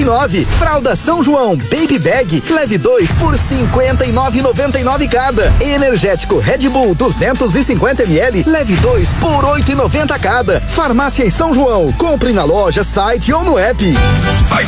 49,99. Fralda São João Baby Bag, leve 2 por 59,99 cada. Energético Red Bull 250 ml, leve 2 por 8,90 cada. Farmácia em São João, compre na loja, site ou no app.